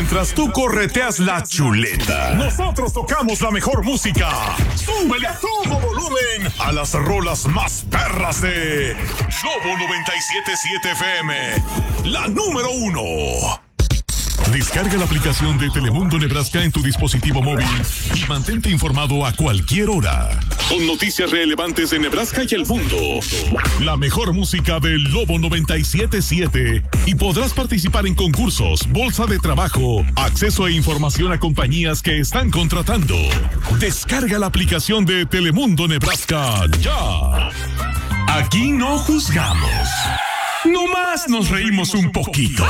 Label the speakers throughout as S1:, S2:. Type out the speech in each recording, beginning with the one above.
S1: mientras tú correteas la chuleta. Nosotros tocamos la mejor música. Súbele a todo volumen a las rolas más perras de Lobo 97.7 FM, la número 1. Descarga la aplicación de Telemundo Nebraska en tu dispositivo móvil y mantente informado a cualquier hora. Con noticias relevantes de Nebraska y el mundo. La mejor música del Lobo 97.7 y podrás participar en concursos, bolsa de trabajo, acceso e información a compañías que están contratando. Descarga la aplicación de Telemundo Nebraska ya. Aquí no juzgamos. Nomás nos reímos un poquito.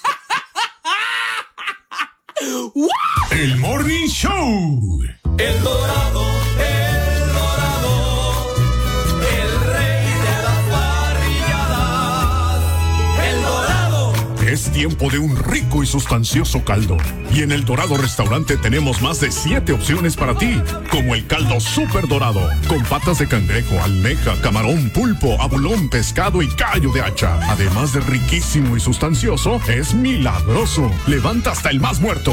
S1: El Morning Show.
S2: El Dorado, el rey de las parrilladas. El Dorado.
S1: Es tiempo de un rico y sustancioso caldo. Y en El Dorado Restaurante tenemos más de 7 opciones para ti, como el caldo Super Dorado, con patas de cangrejo, almeja, camarón, pulpo, abulón, pescado y callo de hacha. Además de riquísimo y sustancioso, es milagroso. Levanta hasta el más muerto.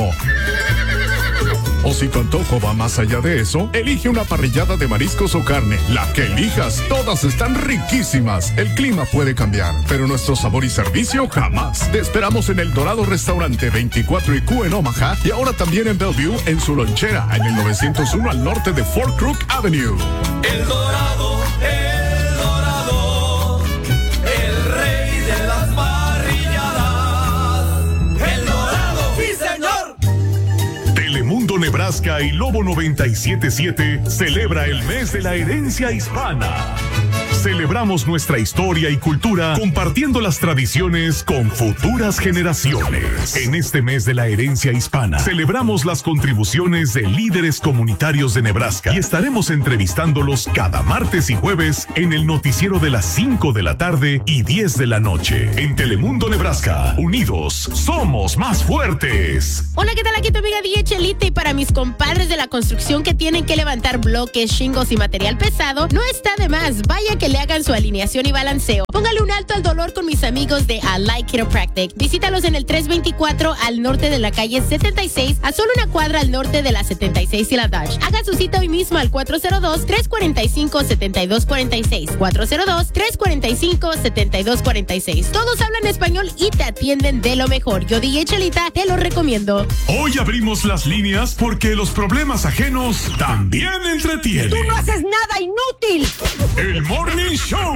S1: O si tu antojo va más allá de eso, elige una parrillada de mariscos o carne. La que elijas, todas están riquísimas. El clima puede cambiar, pero nuestro sabor y servicio jamás. Te esperamos en El Dorado Restaurante 24 y Q en Omaha y ahora también en Bellevue en su lonchera en el 901 al norte de Fort Crook Avenue.
S2: El Dorado, el rey de las parrilladas. El Dorado, sí señor.
S1: Telemundo Nebraska y Lobo 97.7 celebra el mes de la herencia hispana. Celebramos nuestra historia y cultura compartiendo las tradiciones con futuras generaciones. En este mes de la herencia hispana, celebramos las contribuciones de líderes comunitarios de Nebraska y estaremos entrevistándolos cada martes y jueves en el noticiero de las 5 de la tarde y 10 de la noche. En Telemundo Nebraska, unidos, somos más fuertes.
S3: Hola, ¿qué tal? Aquí tu amiga DJ Chelita, y para mis compadres de la construcción que tienen que levantar bloques, shingos y material pesado, no está de más. Vaya que le hagan su alineación y balanceo. Póngale un alto al dolor con mis amigos de Allied Chiropractic. Visítalos en el 324 al norte de la calle 76, a solo una cuadra al norte de la 76 y la Dodge. Haga su cita hoy mismo al 402-345-7246. 402-345-7246. Todos hablan español y te atienden de lo mejor. Yo, DJ Chelita, te lo recomiendo.
S1: Hoy abrimos las líneas porque los problemas ajenos también entretienen.
S4: ¡Tú no haces nada, inútil!
S1: El Morning Show.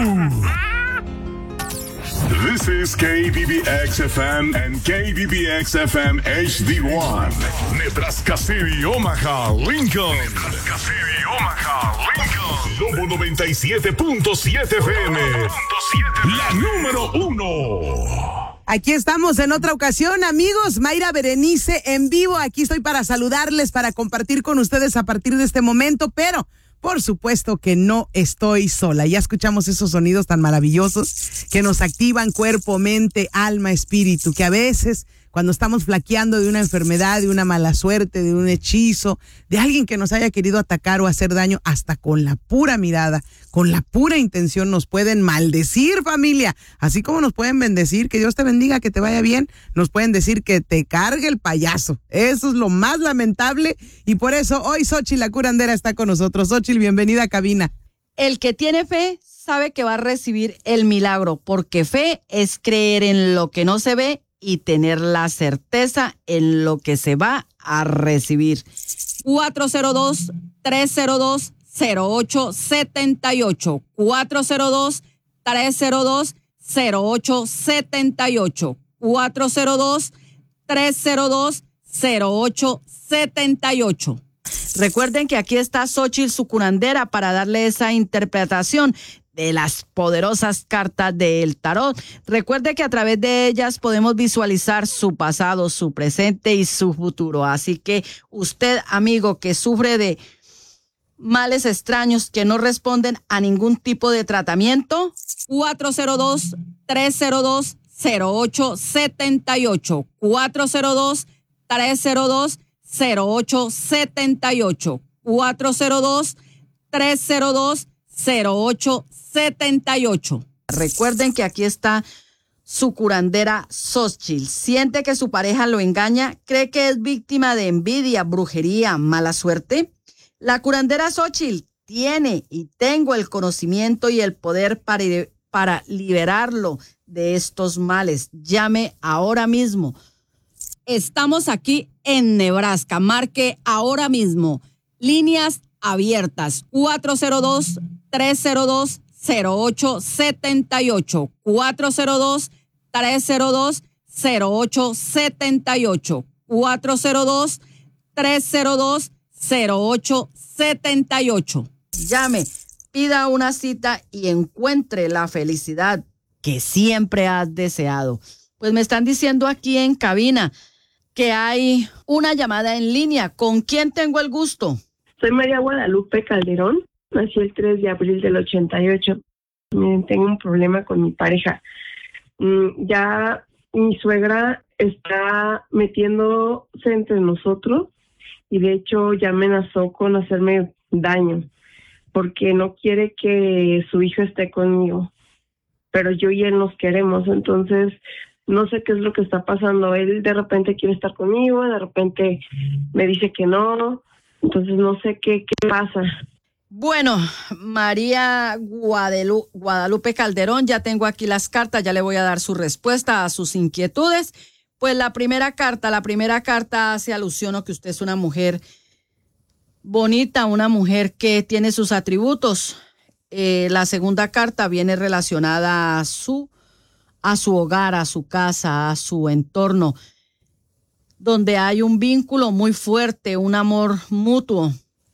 S1: This is KBBX-FM and KBBX-FM HD1. Nebraska City, Omaha, Lincoln. Nebraska City, Omaha, Lincoln. Lobo 97.7 FM. La número 1.
S4: Aquí estamos en otra ocasión, amigos. Mayra Berenice en vivo. Aquí estoy para saludarles, para compartir con ustedes a partir de este momento, pero por supuesto que no estoy sola. Ya escuchamos esos sonidos tan maravillosos que nos activan cuerpo, mente, alma, espíritu, que a veces cuando estamos flaqueando de una enfermedad, de una mala suerte, de un hechizo, de alguien que nos haya querido atacar o hacer daño, hasta con la pura mirada, con la pura intención nos pueden maldecir, familia. Así como nos pueden bendecir, que Dios te bendiga, que te vaya bien, nos pueden decir que te cargue el payaso. Eso es lo más lamentable y por eso hoy Xochitl, la curandera, está con nosotros. Xochitl, bienvenida a cabina.
S5: El que tiene fe sabe que va a recibir el milagro, porque fe es creer en lo que no se ve y tener la certeza en lo que se va a recibir. 402-302-0878. 402-302-0878. 402-302-0878. Recuerden que aquí está Xochitl, su curandera, para darle esa interpretación de las poderosas cartas del tarot. Recuerde que a través de ellas podemos visualizar su pasado, su presente y su futuro. Así que usted, amigo, que sufre de males extraños que no responden a ningún tipo de tratamiento, 402-302-0878. 402-302-0878. 402-302-0878. Recuerden que aquí está su curandera Xochitl. ¿Siente que su pareja lo engaña? ¿Cree que es víctima de envidia, brujería, mala suerte? La curandera Xochitl tiene y tengo el conocimiento y el poder para liberarlo de estos males. Llame ahora mismo. Estamos aquí en Nebraska. Marque ahora mismo. Líneas abiertas. 402-302-0878. 402-302-0878. 402-302-0878. Llame, pida una cita y encuentre la felicidad que siempre has deseado. Pues me están diciendo aquí en cabina que hay una llamada en línea. ¿Con quién tengo el gusto?
S6: Soy María Guadalupe Calderón. Nací el 3 de abril del 88. Miren, tengo un problema con mi pareja. Ya mi suegra está metiéndose entre nosotros y de hecho ya amenazó con hacerme daño porque no quiere que su hijo esté conmigo. Pero yo y él nos queremos, entonces no sé qué es lo que está pasando. Él de repente quiere estar conmigo, de repente me dice que no, entonces no sé qué pasa.
S5: Bueno, María Guadalupe Calderón, ya tengo aquí las cartas, ya le voy a dar su respuesta a sus inquietudes. Pues la primera carta hace alusión a que usted es una mujer bonita, una mujer que tiene sus atributos. La segunda carta viene relacionada a su hogar, a su casa, a su entorno, donde hay un vínculo muy fuerte, un amor mutuo.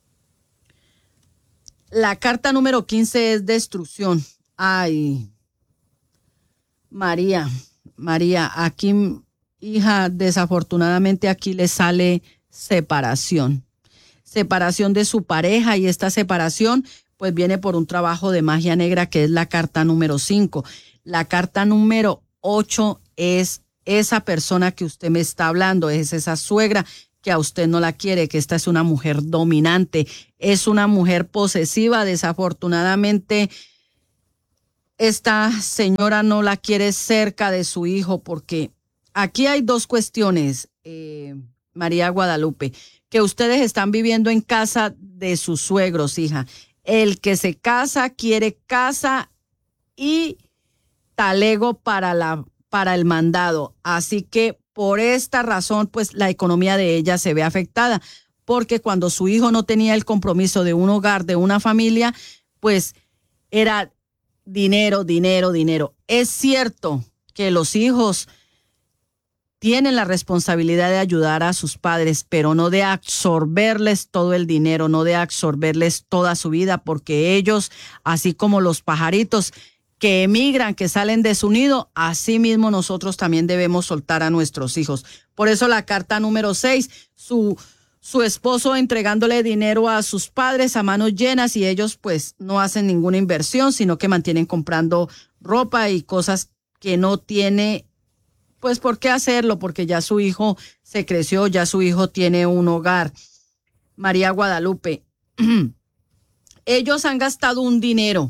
S5: La carta número 15 es destrucción. Ay, María, aquí, hija, desafortunadamente aquí le sale separación. Separación de su pareja, y esta separación pues viene por un trabajo de magia negra, que es la carta número 5. La carta número 8 es esa persona que usted me está hablando, es esa suegra que a usted no la quiere, que esta es una mujer dominante, es una mujer posesiva. Desafortunadamente, esta señora no la quiere cerca de su hijo, porque aquí hay dos cuestiones, María Guadalupe, que ustedes están viviendo en casa de sus suegros, hija. El que se casa quiere casa y talego para el mandado. Así que por esta razón, pues la economía de ella se ve afectada, porque cuando su hijo no tenía el compromiso de un hogar, de una familia, pues era dinero, dinero, dinero. Es cierto que los hijos tienen la responsabilidad de ayudar a sus padres, pero no de absorberles todo el dinero, no de absorberles toda su vida, porque ellos, así como los pajaritos que emigran, que salen de su nido, así mismo nosotros también debemos soltar a nuestros hijos. Por eso la carta número 6, su esposo entregándole dinero a sus padres a manos llenas, y ellos pues no hacen ninguna inversión, sino que mantienen comprando ropa y cosas que no tiene pues por qué hacerlo, porque ya su hijo se creció, ya su hijo tiene un hogar. María Guadalupe, ellos han gastado un dinero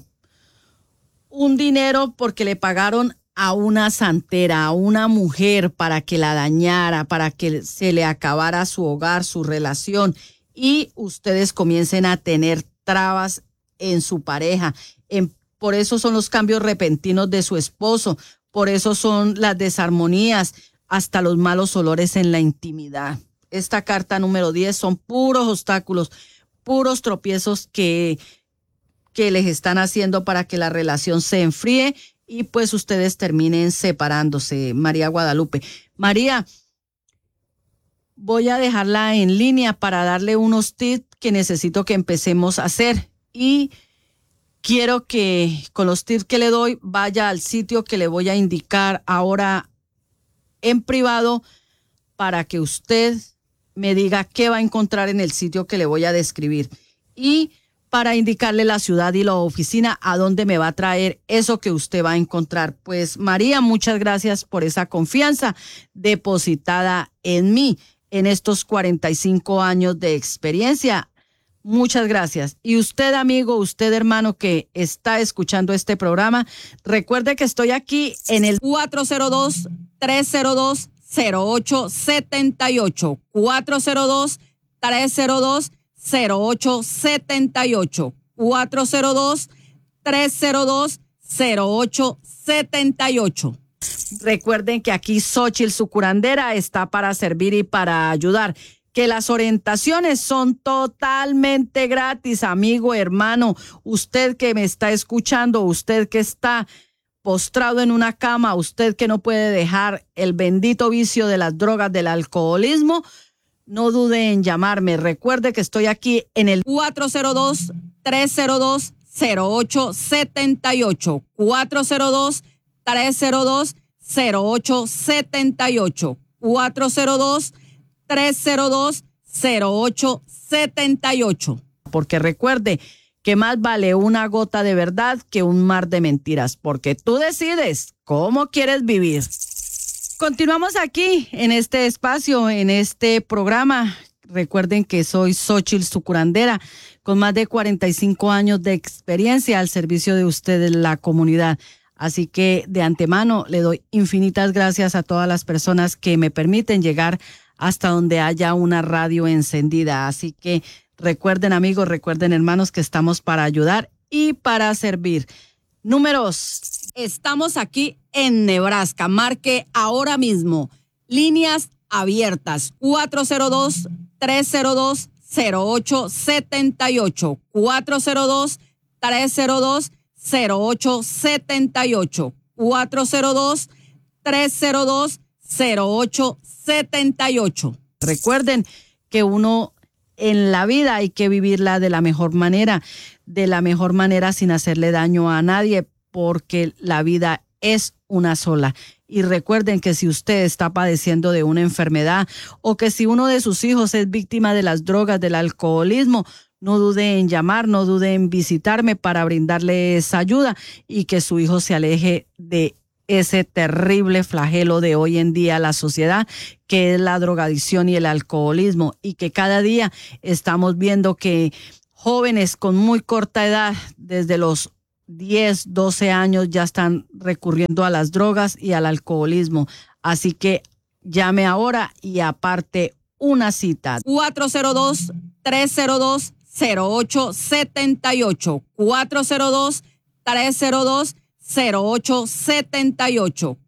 S5: porque le pagaron a una santera, a una mujer, para que la dañara, para que se le acabara su hogar, su relación, y ustedes comiencen a tener trabas en su pareja. Por eso son los cambios repentinos de su esposo, por eso son las desarmonías, hasta los malos olores en la intimidad. Esta carta número 10 son puros obstáculos, puros tropiezos que les están haciendo para que la relación se enfríe y pues ustedes terminen separándose, María Guadalupe. María, voy a dejarla en línea para darle unos tips que necesito que empecemos a hacer, y quiero que con los tips que le doy vaya al sitio que le voy a indicar ahora en privado, para que usted me diga qué va a encontrar en el sitio que le voy a describir, y para indicarle la ciudad y la oficina a dónde me va a traer eso que usted va a encontrar. Pues María, muchas gracias por esa confianza depositada en mí en estos 45 años de experiencia. Muchas gracias. Y usted, amigo, usted, hermano, que está escuchando este programa, recuerde que estoy aquí en el 402-302-0878. 402-302-0878. 402-302-0878. Recuerden que aquí Xóchitl, su curandera, está para servir y para ayudar. Que las orientaciones son totalmente gratis, amigo, hermano. Usted que me está escuchando, usted que está postrado en una cama, usted que no puede dejar el bendito vicio de las drogas, del alcoholismo, no dude en llamarme. Recuerde que estoy aquí en el 402-302-0878. 402-302-0878. 402-302-0878. Porque recuerde que más vale una gota de verdad que un mar de mentiras, porque tú decides cómo quieres vivir. Continuamos aquí en este espacio, en este programa. Recuerden que soy Xóchitl, su curandera, con más de 45 años de experiencia al servicio de ustedes, la comunidad. Así que de antemano le doy infinitas gracias a todas las personas que me permiten llegar hasta donde haya una radio encendida. Así que recuerden, amigos, recuerden, hermanos, que estamos para ayudar y para servir. Números. Estamos aquí en Nebraska. Marque ahora mismo. Líneas abiertas. 402-302-0878. 402-302-0878. 402-302-0878. Recuerden que uno en la vida hay que vivirla de la mejor manera sin hacerle daño a nadie, porque la vida es una sola. Y recuerden que si usted está padeciendo de una enfermedad o que si uno de sus hijos es víctima de las drogas, del alcoholismo, no dude en llamar, no dude en visitarme para brindarle esa ayuda y que su hijo se aleje de ese terrible flagelo de hoy en día la sociedad, que es la drogadicción y el alcoholismo, y que cada día estamos viendo que jóvenes con muy corta edad, desde los 10, 12 años, ya están recurriendo a las drogas y al alcoholismo. Así que llame ahora y aparte una cita. 402-302-0878. 402-302-0878.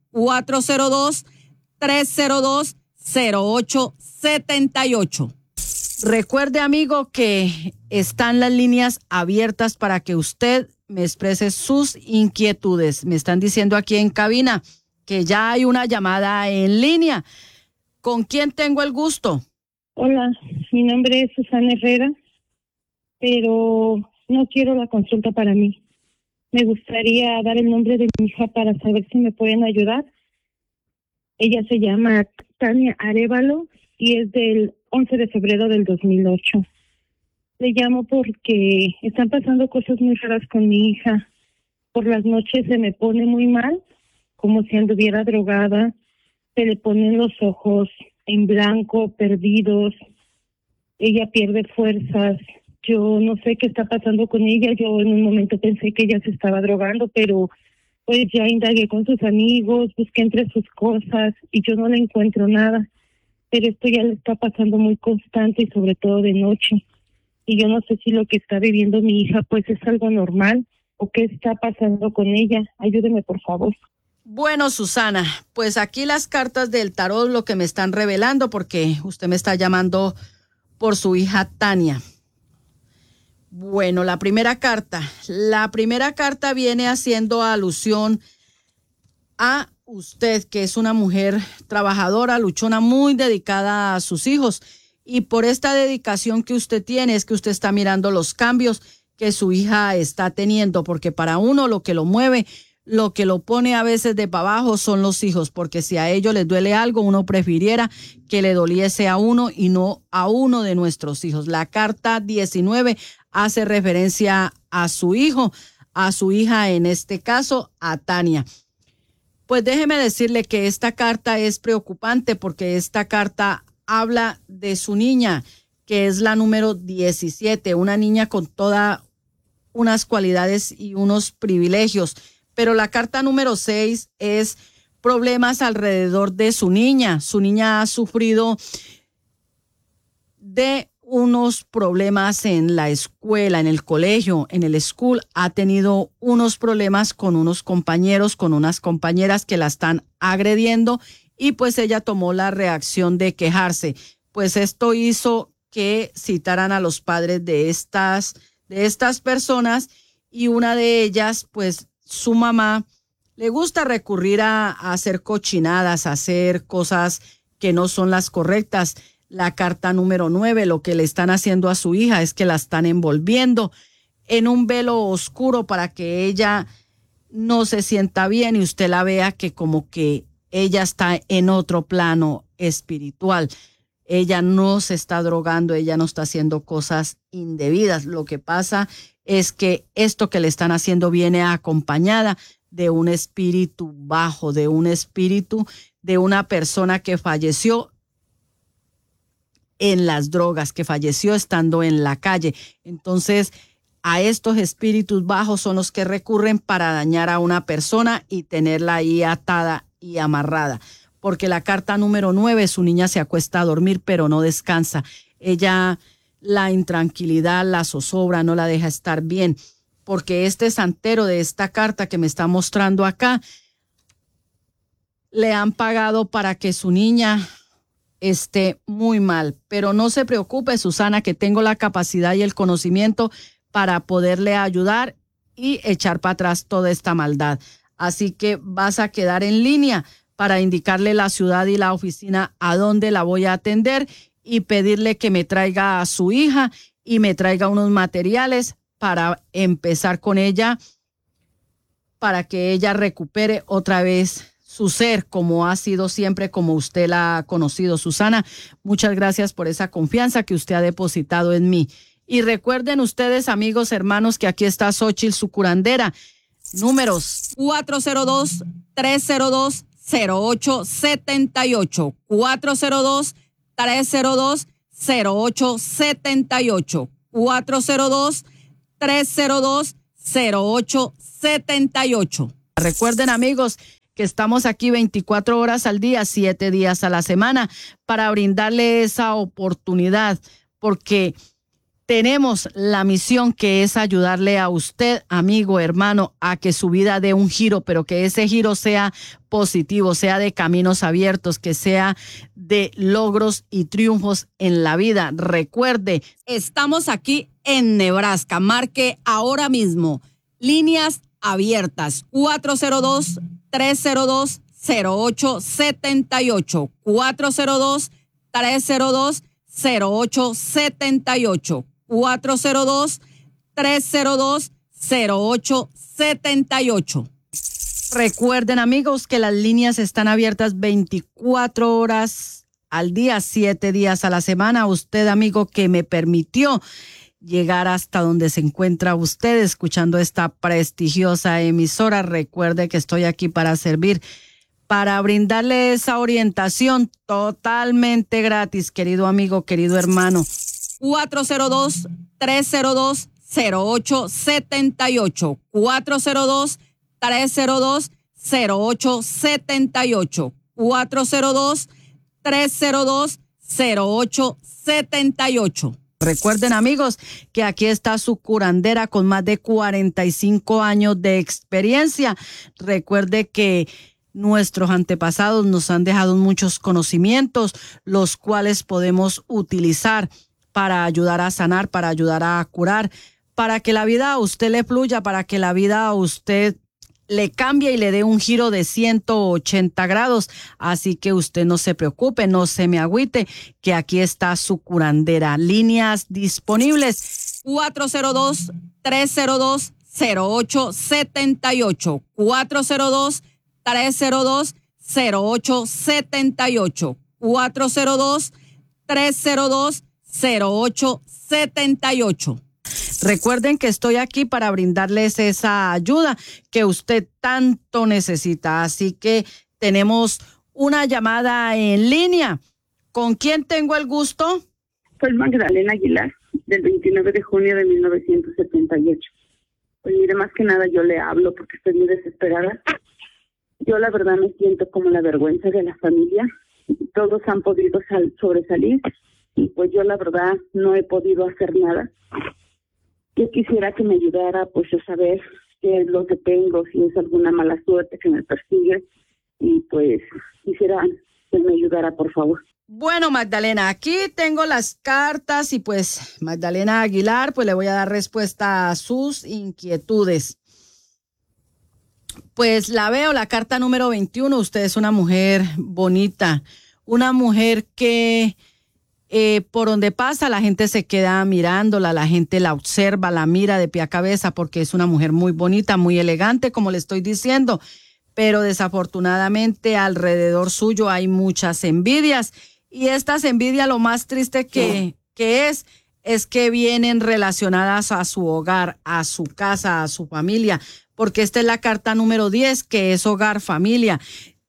S5: 402-302-0878. Recuerde, amigo, que están las líneas abiertas para que usted me exprese sus inquietudes. Me están diciendo aquí en cabina que ya hay una llamada en línea. ¿Con quién tengo el gusto?
S7: Hola, mi nombre es Susana Herrera, pero no quiero la consulta para mí. Me gustaría dar el nombre de mi hija para saber si me pueden ayudar. Ella se llama Tania Arévalo y es del 11 de febrero del 2008. Le llamo porque están pasando cosas muy raras con mi hija. Por las noches se me pone muy mal, como si anduviera drogada. Se le ponen los ojos en blanco, perdidos. Ella pierde fuerzas. Yo no sé qué está pasando con ella. Yo en un momento pensé que ella se estaba drogando, pero pues ya indagué con sus amigos, busqué entre sus cosas y yo no le encuentro nada. Pero esto ya le está pasando muy constante y sobre todo de noche. Y yo no sé si lo que está viviendo mi hija pues es algo normal o qué está pasando con ella. Ayúdeme, por favor.
S5: Bueno, Susana, pues aquí las cartas del tarot lo que me están revelando, porque usted me está llamando por su hija Tania. Bueno, la primera carta viene haciendo alusión a usted, que es una mujer trabajadora, luchona, muy dedicada a sus hijos. Y por esta dedicación que usted tiene es que usted está mirando los cambios que su hija está teniendo, porque para uno lo que lo mueve, lo que lo pone a veces de para abajo son los hijos, porque si a ellos les duele algo, uno prefiriera que le doliese a uno y no a uno de nuestros hijos. La carta 19 hace referencia a su hijo, a su hija, en este caso a Tania. Pues déjeme decirle que esta carta es preocupante porque esta carta habla de su niña, que es la número 17, una niña con todas unas cualidades y unos privilegios. Pero la carta número 6 es problemas alrededor de su niña. Su niña ha sufrido de unos problemas en la escuela, en el colegio, en el school. Ha tenido unos problemas con unos compañeros, con unas compañeras que la están agrediendo y pues ella tomó la reacción de quejarse. Pues esto hizo que citaran a los padres de estas personas y una de ellas, pues su mamá le gusta recurrir a hacer cochinadas, a hacer cosas que no son las correctas. La carta número 9, lo que le están haciendo a su hija es que la están envolviendo en un velo oscuro para que ella no se sienta bien y usted la vea que como que ella está en otro plano espiritual. Ella no se está drogando, ella no está haciendo cosas indebidas. Lo que pasa es que esto que le están haciendo viene acompañada de un espíritu bajo, de un espíritu de una persona que falleció en las drogas, que falleció estando en la calle. Entonces, a estos espíritus bajos son los que recurren para dañar a una persona y tenerla ahí atada y amarrada. Porque la carta número 9, su niña se acuesta a dormir, pero no descansa. Ella, la intranquilidad la zozobra, no la deja estar bien. Porque este santero de esta carta que me está mostrando acá, le han pagado para que su niña esté muy mal. Pero no se preocupe, Susana, que tengo la capacidad y el conocimiento para poderle ayudar y echar para atrás toda esta maldad. Así que vas a quedar en línea para indicarle la ciudad y la oficina a dónde la voy a atender y pedirle que me traiga a su hija y me traiga unos materiales para empezar con ella, para que ella recupere otra vez su ser como ha sido siempre, como usted la ha conocido. Susana, muchas gracias por esa confianza que usted ha depositado en mí. Y recuerden ustedes, amigos, hermanos, que aquí está Xóchitl, su curandera. Números 402-302-0878, 402-302-0878, 402-302-0878. Recuerden, amigos, que estamos aquí 24 horas al día, 7 días a la semana, para brindarle esa oportunidad, porque tenemos la misión que es ayudarle a usted, amigo, hermano, a que su vida dé un giro, pero que ese giro sea positivo, sea de caminos abiertos, que sea de logros y triunfos en la vida. Recuerde, estamos aquí en Nebraska. Marque ahora mismo líneas abiertas 402-302-0878, 402-302-0878, 402-302-0878. Recuerden, amigos, que las líneas están abiertas 24 horas al día, 7 días a la semana. Usted, amigo, que me permitió llegar hasta donde se encuentra usted escuchando esta prestigiosa emisora. Recuerde que estoy aquí para servir, para brindarle esa orientación totalmente gratis, querido amigo, querido hermano. 402-302-0878, 402-302-0878, 402-302-0878. Recuerden, amigos, que aquí está su curandera con más de 45 años de experiencia. Recuerde que nuestros antepasados nos han dejado muchos conocimientos, los cuales podemos utilizar para ayudar a sanar, para ayudar a curar, para que la vida a usted le fluya, para que la vida a usted le cambie y le dé un giro de 180 grados. Así que usted no se preocupe, no se me agüite, que aquí está su curandera. Líneas disponibles 402-302-0878, 402-302-0878, 402-302-0878. Recuerden que estoy aquí para brindarles esa ayuda que usted tanto necesita. Así que tenemos una llamada en línea. ¿Con quién tengo el gusto?
S8: Soy Magdalena Aguilar, del 29 de junio de 1978. Pues mire, más que nada yo le hablo porque estoy muy desesperada. Yo la verdad me siento como la vergüenza de la familia. Todos han podido sobresalir y pues yo la verdad no he podido hacer nada. Yo quisiera que me ayudara pues a saber qué es lo que tengo, si es alguna mala suerte que me persigue, y pues quisiera que me ayudara, por favor.
S5: Bueno, Magdalena, aquí tengo las cartas y pues Magdalena Aguilar, pues le voy a dar respuesta a sus inquietudes. Pues la veo, la carta número 21, usted es una mujer bonita, una mujer que por donde pasa la gente se queda mirándola, la gente la observa, la mira de pie a cabeza porque es una mujer muy bonita, muy elegante, como le estoy diciendo, pero desafortunadamente alrededor suyo hay muchas envidias. Y estas envidias, lo más triste que es que vienen relacionadas a su hogar, a su casa, a su familia, porque esta es la carta número 10, que es hogar, familia.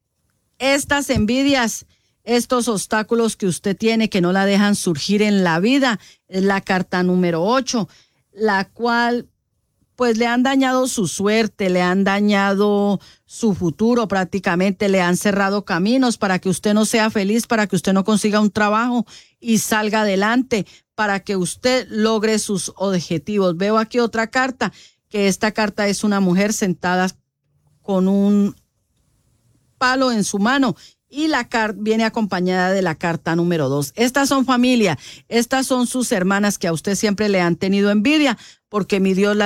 S5: Estas envidias, estos obstáculos que usted tiene que no la dejan surgir en la vida, es la carta número 8, la cual pues le han dañado su suerte, le han dañado su futuro prácticamente, le han cerrado caminos para que usted no sea feliz, para que usted no consiga un trabajo y salga adelante, para que usted logre sus objetivos. Veo aquí otra carta, que esta carta es una mujer sentada con un palo en su mano y la carta viene acompañada de la carta número 2. Estas son familia, estas son sus hermanas que a usted siempre le han tenido envidia, porque mi Dios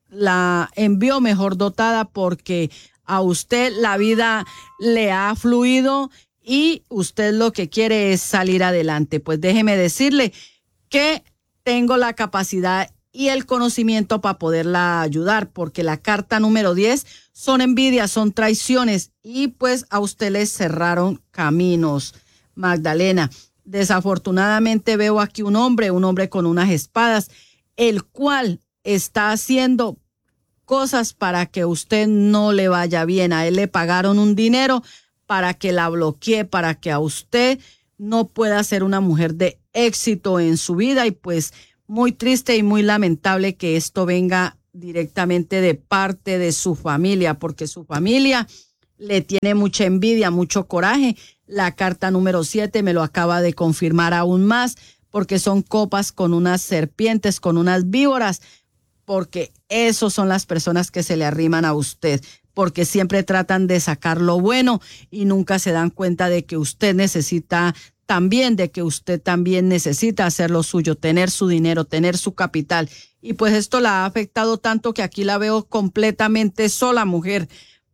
S5: la envió mejor dotada, porque a usted la vida le ha fluido y usted lo que quiere es salir adelante. Pues déjeme decirle que tengo la capacidad y el conocimiento para poderla ayudar, porque la carta número 10 son envidias, son traiciones y pues a usted le cerraron caminos, Magdalena. Desafortunadamente veo aquí un hombre con unas espadas, el cual está haciendo cosas para que usted no le vaya bien. A él le pagaron un dinero para que la bloquee, para que a usted no pueda ser una mujer de éxito en su vida, y pues muy triste y muy lamentable que esto venga directamente de parte de su familia, porque su familia le tiene mucha envidia, mucho coraje. La carta número 7 me lo acaba de confirmar aún más, porque son copas con unas serpientes, con unas víboras, porque esos son las personas que se le arriman a usted, porque siempre tratan de sacar lo bueno y nunca se dan cuenta de que usted necesita también, de que usted también necesita hacer lo suyo, tener su dinero, tener su capital. Y pues esto la ha afectado tanto que aquí la veo completamente sola, mujer.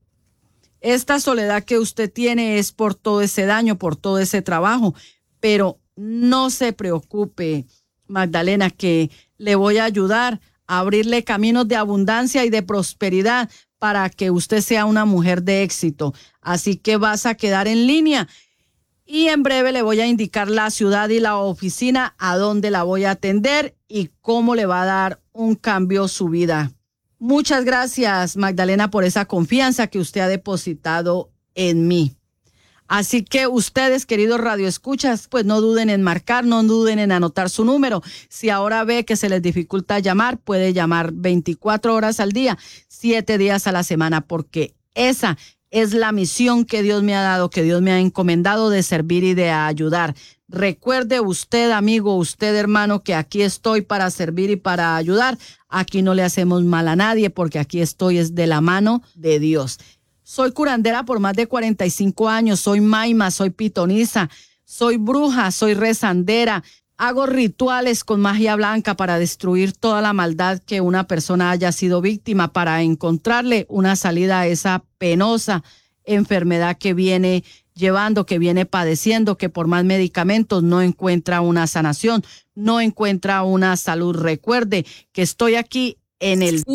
S5: Esta soledad que usted tiene es por todo ese daño, por todo ese trabajo, pero no se preocupe, Magdalena, que le voy a ayudar a abrirle caminos de abundancia y de prosperidad para que usted sea una mujer de éxito. Así que vas a quedar en línea y en breve le voy a indicar la ciudad y la oficina a donde la voy a atender y cómo le va a dar un cambio su vida. Muchas gracias, Magdalena, por esa confianza que usted ha depositado en mí. Así que ustedes, queridos radioescuchas, pues no duden en marcar, no duden en anotar su número. Si ahora ve que se les dificulta llamar, puede llamar 24 horas al día, 7 días a la semana, porque esa es la misión que Dios me ha dado, que Dios me ha encomendado, de servir y de ayudar. Recuerde usted, amigo, usted, hermano, que aquí estoy para servir y para ayudar. Aquí no le hacemos mal a nadie, porque aquí estoy es de la mano de Dios. Soy curandera por más de 45 años, soy maima, soy pitonisa, soy bruja, soy rezandera. Hago rituales con magia blanca para destruir toda la maldad que una persona haya sido víctima, para encontrarle una salida a esa penosa enfermedad que viene llevando, que viene padeciendo, que por más medicamentos no encuentra una sanación, no encuentra una salud. Recuerde que estoy aquí en el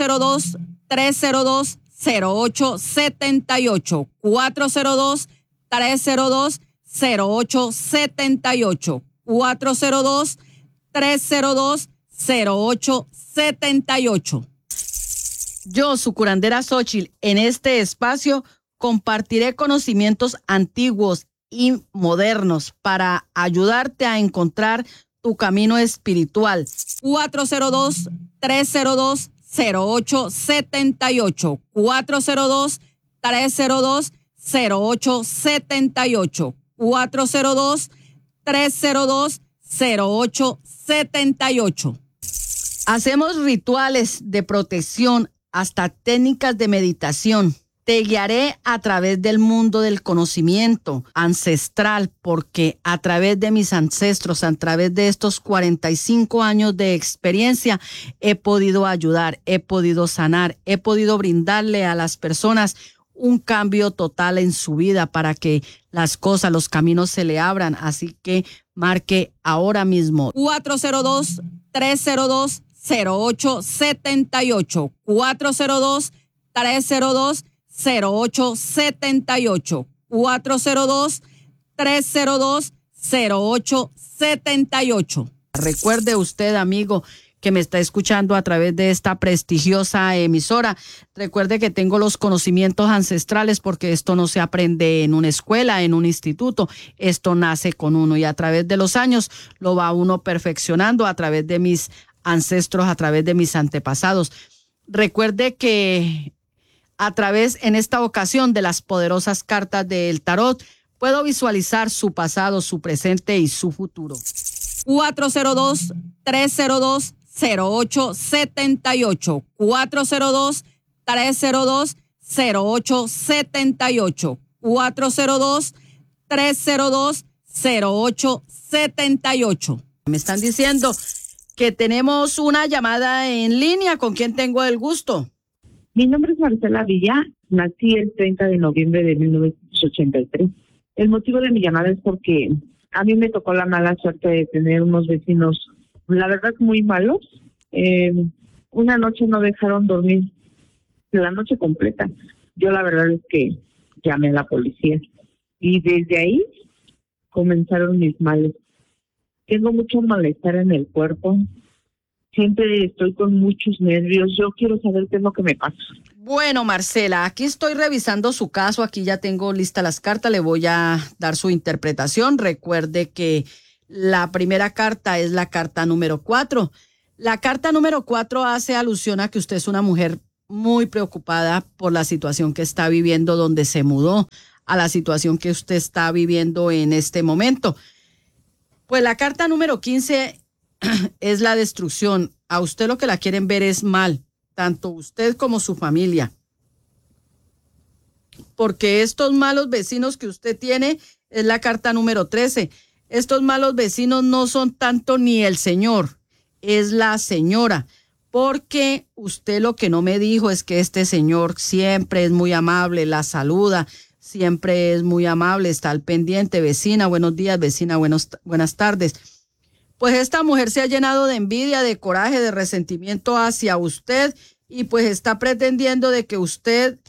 S5: 402-302-0878, 402-302-0878, 402-302-0878. Yo, su curandera Xóchitl, en este espacio compartiré conocimientos antiguos y modernos para ayudarte a encontrar tu camino espiritual. 402-302-0878. 402-302-0878. 402-302-0878. Hacemos rituales de protección, hasta técnicas de meditación. Te guiaré a través del mundo del conocimiento ancestral, porque a través de mis ancestros, a través de estos 45 años de experiencia, he podido ayudar, he podido sanar, he podido brindarle a las personas un cambio total en su vida para que las cosas, los caminos se le abran. Así que marque ahora mismo 402-302-0878. 402-302-0878. 402-302-0878. Recuerde usted, amigo, que me está escuchando a través de esta prestigiosa emisora. Recuerde que tengo los conocimientos ancestrales, porque esto no se aprende en una escuela, en un instituto. Esto nace con uno y a través de los años lo va uno perfeccionando a través de mis ancestros, a través de mis antepasados. Recuerde que a través, en esta ocasión, de las poderosas cartas del tarot, puedo visualizar su pasado, su presente y su futuro. 402-302-0878. 402-302-0878. 402-302-0878. Me están diciendo que tenemos una llamada en línea. ¿Con quién tengo el gusto?
S9: Mi nombre es Marcela Villa, nací el 30 de noviembre de 1983. El motivo de mi llamada es porque a mí me tocó la mala suerte de tener unos vecinos, la verdad, muy malos. Una noche no dejaron dormir la noche completa. Yo la verdad es que llamé a la policía y desde ahí comenzaron mis males. Tengo mucho malestar en el cuerpo. Siempre estoy con muchos nervios. Yo quiero saber qué es lo que me pasa.
S5: Bueno, Marcela, aquí estoy revisando su caso. Aquí ya tengo listas las cartas. Le voy a dar su interpretación. Recuerde que la primera carta es la carta número 4. La carta número 4 hace alusión a que usted es una mujer muy preocupada por la situación que está viviendo donde se mudó, a la situación que usted está viviendo en este momento. Pues la carta número 15 es la destrucción. A usted lo que la quieren ver es mal, tanto usted como su familia. Porque estos malos vecinos que usted tiene es la carta número 13. Estos malos vecinos no son tanto ni el señor, es la señora. Porque usted lo que no me dijo es que este señor siempre es muy amable, la saluda, siempre es muy amable, está al pendiente. Vecina, buenos días, vecina, buenas tardes. Pues esta mujer se ha llenado de envidia, de coraje, de resentimiento hacia usted y pues está pretendiendo de que usted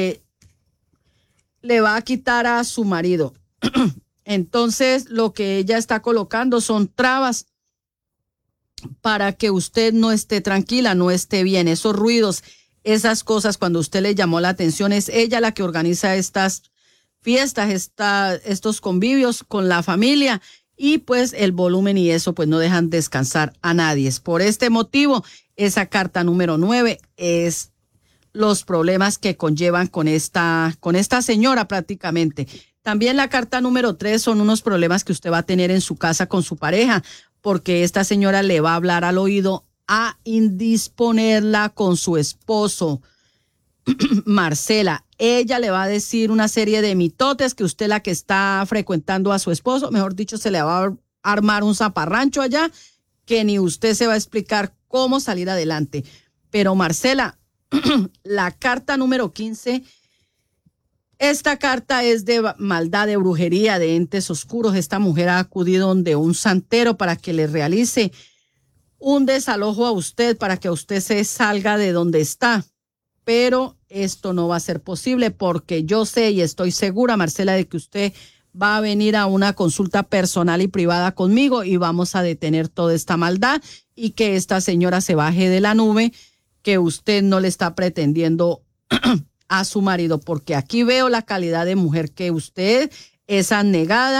S5: le va a quitar a su marido. Entonces, lo que ella está colocando son trabas para que usted no esté tranquila, no esté bien. Esos ruidos, esas cosas, cuando usted le llamó la atención, es ella la que organiza estas fiestas, estos convivios con la familia. Y pues el volumen y eso pues no dejan descansar a nadie. Por este motivo, esa carta número 9 es los problemas que conllevan con esta señora prácticamente. También la carta número 3 son unos problemas que usted va a tener en su casa con su pareja, porque esta señora le va a hablar al oído a indisponerla con su esposo. Marcela, ella le va a decir una serie de mitotes que usted, la que está frecuentando a su esposo, mejor dicho, se le va a armar un zaparrancho allá que ni usted se va a explicar cómo salir adelante. Pero Marcela, la carta número 15, esta carta es de maldad, de brujería, de entes oscuros. Esta mujer ha acudido donde un santero para que le realice un desalojo a usted, para que usted se salga de donde está. Pero esto no va a ser posible porque yo sé y estoy segura, Marcela, de que usted va a venir a una consulta personal y privada conmigo y vamos a detener toda esta maldad y que esta señora se baje de la nube, que usted no le está pretendiendo a su marido, porque aquí veo la calidad de mujer que usted es, anegada,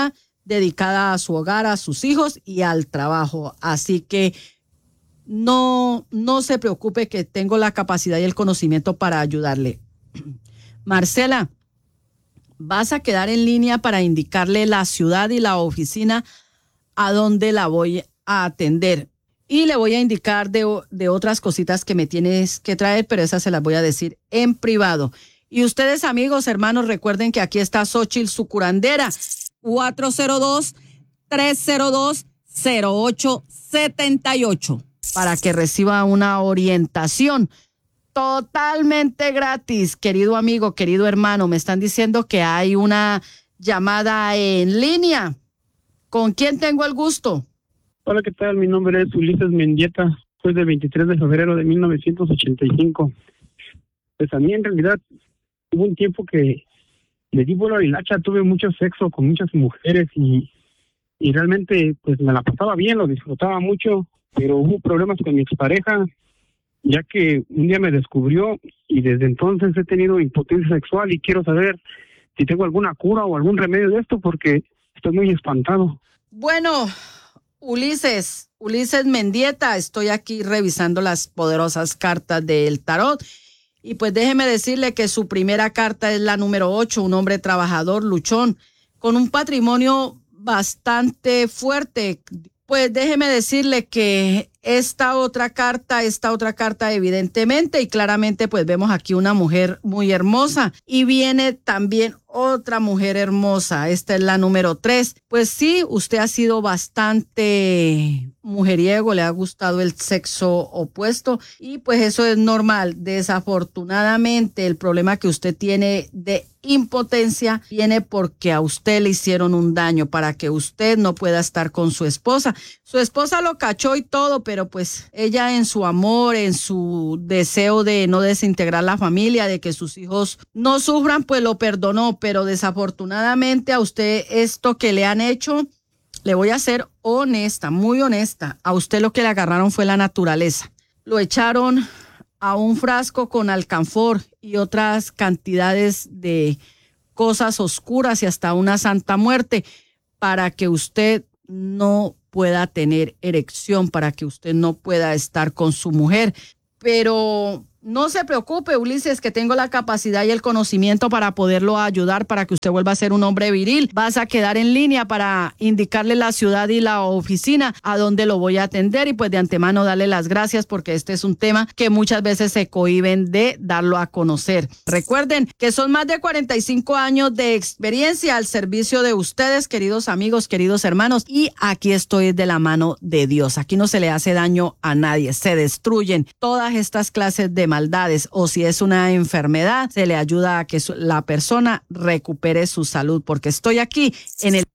S5: dedicada a su hogar, a sus hijos y al trabajo. Así que no se preocupe, que tengo la capacidad y el conocimiento para ayudarle. Marcela, vas a quedar en línea para indicarle la ciudad y la oficina a donde la voy a atender. Y le voy a indicar de otras cositas que me tienes que traer, pero esas se las voy a decir en privado. Y ustedes, amigos, hermanos, recuerden que aquí está Xóchitl, su curandera, 402-302-0878, para que reciba una orientación totalmente gratis. Querido amigo, querido hermano, me están diciendo que hay una llamada en línea. ¿Con quién tengo el gusto?
S10: Hola, ¿qué tal? Mi nombre es Ulises Mendieta. Soy del 23 de febrero de 1985. Pues a mí, en realidad, hubo un tiempo que me di vuelo a la hilacha, tuve mucho sexo con muchas mujeres y realmente pues me la pasaba bien, lo disfrutaba mucho, pero hubo problemas con mi expareja, ya que un día me descubrió y desde entonces he tenido impotencia sexual y quiero saber si tengo alguna cura o algún remedio de esto porque estoy muy espantado.
S5: Bueno, Ulises Mendieta, estoy aquí revisando las poderosas cartas del tarot. Y pues déjeme decirle que su primera carta es la número 8, un hombre trabajador, luchón, con un patrimonio bastante fuerte. Pues déjeme decirle que esta otra carta evidentemente y claramente pues vemos aquí una mujer muy hermosa y viene también otra mujer hermosa. Esta es la número 3. Pues sí, usted ha sido bastante mujeriego, le ha gustado el sexo opuesto y pues eso es normal. Desafortunadamente el problema que usted tiene de impotencia viene porque a usted le hicieron un daño para que usted no pueda estar con su esposa. Su esposa lo cachó y todo, pero pues ella en su amor, en su deseo de no desintegrar la familia, de que sus hijos no sufran, pues lo perdonó, pero desafortunadamente a usted esto que le han hecho, le voy a ser honesta, muy honesta, a usted lo que le agarraron fue la naturaleza. Lo echaron a un frasco con alcanfor y otras cantidades de cosas oscuras y hasta una santa muerte para que usted no pueda tener erección, para que usted no pueda estar con su mujer. Pero no se preocupe, Ulises, que tengo la capacidad y el conocimiento para poderlo ayudar para que usted vuelva a ser un hombre viril. Vas a quedar en línea para indicarle la ciudad y la oficina a donde lo voy a atender y pues de antemano darle las gracias porque este es un tema que muchas veces se cohíben de darlo a conocer. Recuerden que son más de 45 años de experiencia al servicio de ustedes, queridos amigos, queridos hermanos, y aquí estoy de la mano de Dios. Aquí no se le hace daño a nadie, se destruyen todas estas clases de maldades o si es una enfermedad, se le ayuda a que la persona recupere su salud porque estoy aquí en el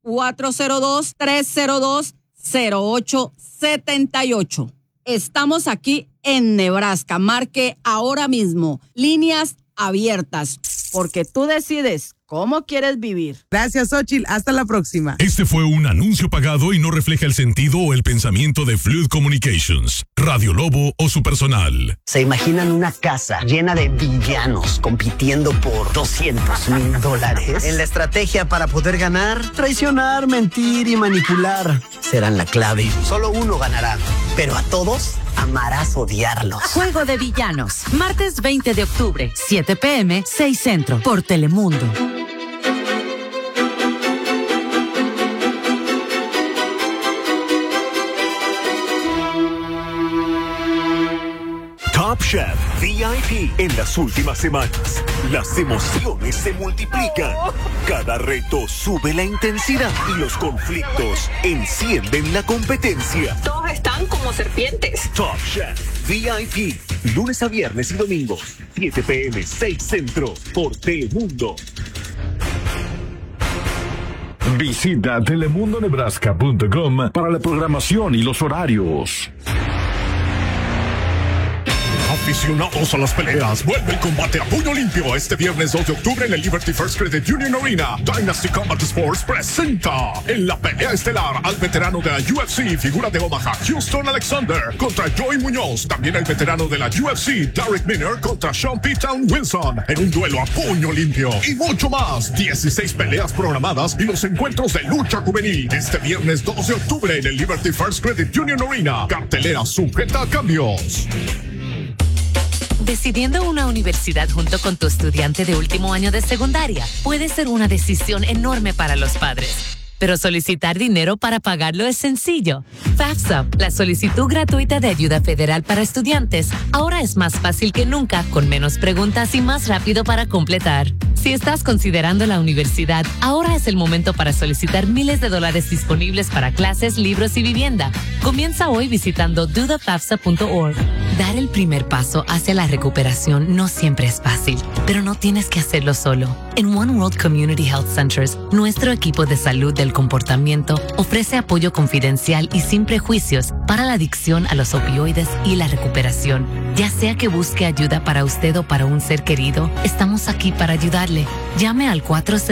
S5: 402-302-0878. Estamos aquí en Nebraska. Marque ahora mismo líneas abiertas porque tú decides cómo quieres vivir.
S4: Gracias, Xóchitl. Hasta la próxima.
S1: Este fue un anuncio pagado y no refleja el sentido o el pensamiento de Fluid Communications, Radio Lobo o su personal.
S11: ¿Se imaginan una casa llena de villanos compitiendo por $200,000? En la estrategia para poder ganar, traicionar, mentir y manipular serán la clave. Solo uno ganará, pero a todos amarás odiarlos.
S12: Juego de Villanos, martes 20 de octubre, 7 p.m., 6 Centro, por Telemundo.
S13: Top Chef VIP en las últimas semanas. Las emociones se multiplican. Cada reto sube la intensidad y los conflictos encienden la competencia.
S14: Todos están como serpientes.
S13: Top Chef VIP. Lunes a viernes y domingos. 7 p.m. 6 Centro por Telemundo.
S1: Visita telemundonebraska.com para la programación y los horarios. Aficionados a las peleas, vuelve el combate a puño limpio este viernes 2 de octubre en el Liberty First Credit Union Arena. Dynasty Combat Sports presenta en la pelea estelar al veterano de la UFC, figura de Omaha, Houston Alexander, contra Joey Muñoz. También el veterano de la UFC, Derek Miner, contra Sean P-Town Wilson, en un duelo a puño limpio. Y mucho más, 16 peleas programadas y los encuentros de lucha juvenil. Este viernes 2 de octubre en el Liberty First Credit Union Arena. Cartelera sujeta a cambios.
S12: Decidiendo una universidad junto con tu estudiante de último año de secundaria puede ser una decisión enorme para los padres. Pero solicitar dinero para pagarlo es sencillo. FAFSA, la solicitud gratuita de ayuda federal para estudiantes, ahora es más fácil que nunca, con menos preguntas y más rápido para completar. Si estás considerando la universidad, ahora es el momento para solicitar miles de dólares disponibles para clases, libros y vivienda. Comienza hoy visitando dothefafsa.org. Dar el primer paso hacia la recuperación no siempre es fácil, pero no tienes que hacerlo solo. En One World Community Health Centers, nuestro equipo de salud del comportamiento ofrece apoyo confidencial y sin prejuicios para la adicción a los opioides y la recuperación. Ya sea que busque ayuda para usted o para un ser querido, estamos aquí para ayudarle. Llame al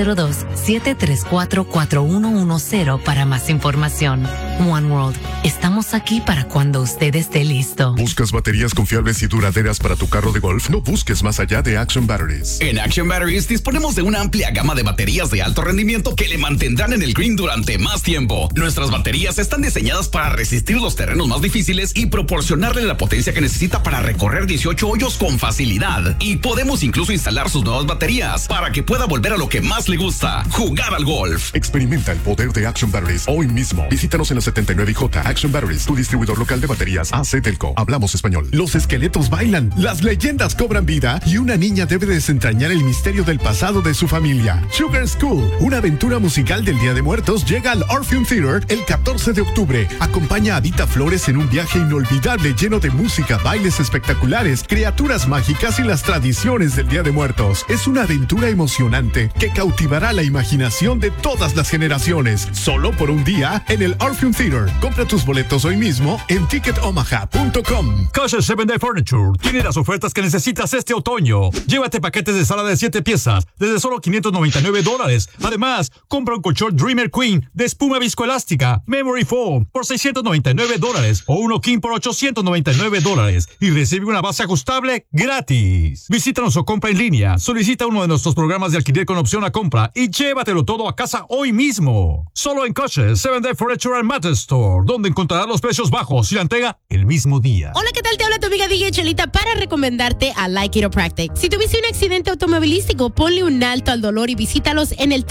S12: 402-734-4110 para más información. One World, estamos aquí para cuando usted esté listo.
S1: ¿Buscas baterías confiables y duraderas para tu carro de golf? No busques más allá de Action Batteries.
S15: En Action Batteries disponemos de una amplia gama de baterías de alto rendimiento que le mantendrán en el green durante más tiempo. Nuestras baterías están diseñadas para resistir los terrenos más difíciles y proporcionarle la potencia que necesita para recorrer 18 hoyos con facilidad. Y podemos incluso instalar sus nuevas baterías para que pueda volver a lo que más le gusta, jugar al golf.
S1: Experimenta el poder de Action Batteries hoy mismo. Visítanos en la 79J Action Batteries, tu distribuidor local de baterías AC Telco. Hablamos español.
S16: Los esqueletos bailan, las leyendas cobran vida y una niña debe desentrañar el misterio del pasado de su familia. Sugar School, una aventura musical del Día de Muertos, llega al Orpheum Theater el 14 de octubre. Acompaña a Vita Flores en un viaje inolvidable lleno de música, bailes espectaculares, criaturas mágicas y las tradiciones del Día de Muertos. Es una aventura emocionante que cautivará la imaginación de todas las generaciones. Solo por un día en el Orpheum Theater. Compra tus boletos hoy mismo en ticketomaha.com.
S17: Kosher 7 Day Furniture tiene las ofertas que necesitas este otoño. Llévate paquetes de sala de 7 piezas desde solo $599. Además, compra un colchón Dreamer Queen de espuma viscoelástica Memory Foam por $699 o uno King por $899 y recibe una base ajustable gratis. Visítanos o compra en línea. Solicita uno de nuestros programas de alquiler con opción a compra y llévatelo todo a casa hoy mismo. Solo en Kosher 7 Day Furniture and Mattress Store, donde encontrarás los precios bajos y la entrega el mismo día.
S3: Hola, ¿qué tal? Te habla tu amiga DJ Chelita para recomendarte a Like Chiropractic. Si tuviste un accidente automovilístico, ponle un alto al dolor y visítalos en el